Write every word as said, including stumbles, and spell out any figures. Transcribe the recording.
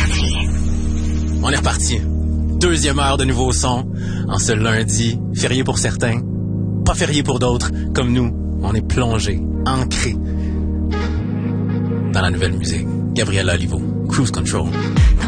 On est reparti. Deuxième heure de nouveaux sons. En ce lundi, férié pour certains, pas férié pour d'autres. Comme nous, on est plongé, ancré dans la nouvelle musique. Gabriella Olivo, Cruise Control.